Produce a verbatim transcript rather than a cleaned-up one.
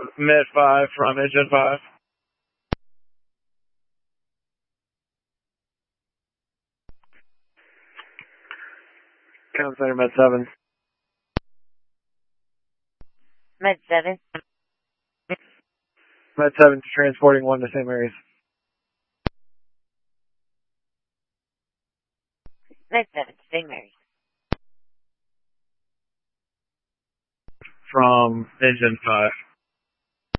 Med five from Engine five. Comm Center Med seven. Med seven. Med seven transporting one to Saint Mary's. Med seven, Saint Mary's. From Engine five.